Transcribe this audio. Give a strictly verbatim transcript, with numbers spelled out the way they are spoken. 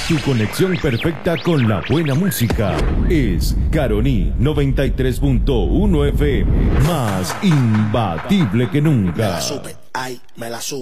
Tu conexión perfecta con la buena música es Caroní noventa y tres punto uno F M, más imbatible que nunca. Me la supe, ay, me la supe.